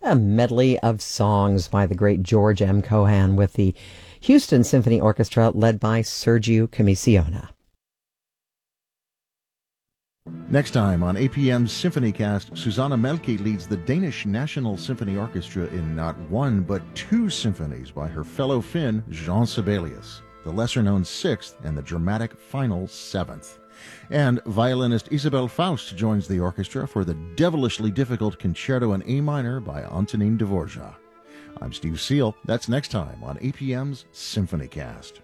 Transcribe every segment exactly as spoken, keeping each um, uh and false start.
A medley of songs by the great George M. Cohan with the Houston Symphony Orchestra led by Sergiu Commissiona. Next time on A P M's SymphonyCast, Susanna Melke leads the Danish National Symphony Orchestra in not one but two symphonies by her fellow Finn, Jean Sibelius, the lesser-known Sixth and the dramatic final Seventh. And violinist Isabelle Faust joins the orchestra for the devilishly difficult Concerto in A minor by Antonin Dvorak. I'm Steve Seal. That's next time on A P M's SymphonyCast.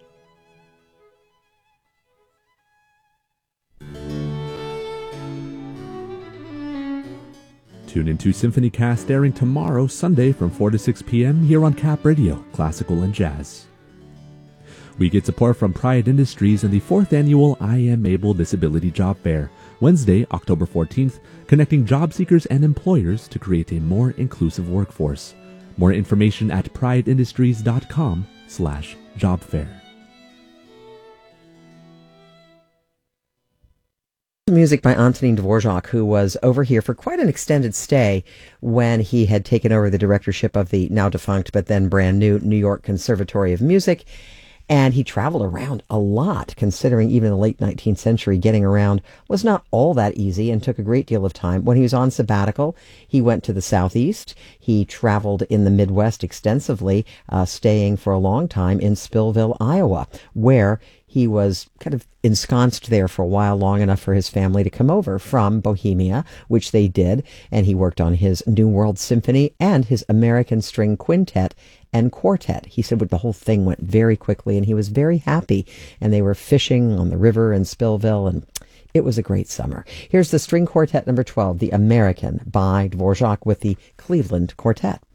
Tune into SymphonyCast airing tomorrow, Sunday from four to six p.m. here on Cap Radio, Classical and Jazz. We get support from Pride Industries and the fourth annual I Am Able Disability Job Fair, Wednesday, October fourteenth, connecting job seekers and employers to create a more inclusive workforce. More information at prideindustries.com slash job fair. Music by Antonin Dvorak, who was over here for quite an extended stay when he had taken over the directorship of the now defunct but then brand new New York Conservatory of Music. And he traveled around a lot, considering even in the late nineteenth century, getting around was not all that easy and took a great deal of time. When he was on sabbatical, he went to the Southeast. He traveled in the Midwest extensively, uh, staying for a long time in Spillville, Iowa, where he was kind of ensconced there for a while, long enough for his family to come over from Bohemia, which they did. And he worked on his New World Symphony and his American String Quintet and Quartet. He said the whole thing went very quickly, and he was very happy. And they were fishing on the river in Spillville, and it was a great summer. Here's the String Quartet number twelve, the American, by Dvorak with the Cleveland Quartet.